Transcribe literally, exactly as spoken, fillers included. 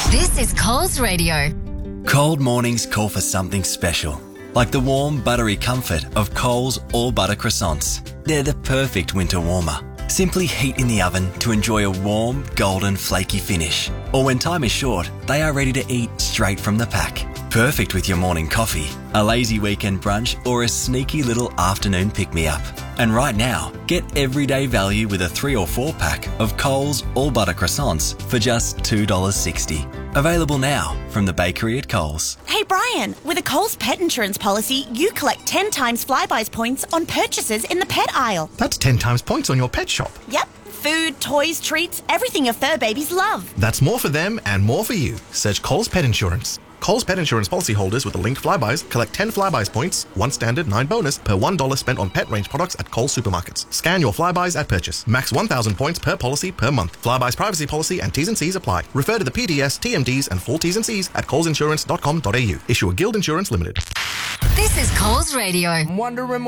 This is Coles Radio. Cold mornings call for something special, like the warm, buttery comfort of Coles All Butter Croissants. They're the perfect winter warmer. Simply heat in the oven to enjoy a warm, golden, flaky finish. Or when time is short, they are ready to eat straight from the pack. Perfect with your morning coffee, a lazy weekend brunch, or a sneaky little afternoon pick-me-up. And right now, get everyday value with a three or four pack of Coles All Butter Croissants for just two dollars sixty. Available now from the bakery at Coles. Hey Brian, with a Coles pet insurance policy, you collect ten times Flybuys points on purchases in the pet aisle. That's ten times points on your pet shop. Yep. Food, toys, treats, everything your fur babies love. That's more for them and more for you. Search Coles Pet Insurance. Coles Pet Insurance policyholders with the linked Flybuys collect ten Flybuys points, one standard, nine bonus, per one dollar spent on pet range products at Coles supermarkets. Scan your Flybuys at purchase. Max one thousand points per policy per month. Flybuys privacy policy and T's and C's apply. Refer to the P D S, T M Ds and full T's and C's at coles insurance dot com dot a u. Issue a Guild Insurance Limited. This is Coles Radio. I'm wondering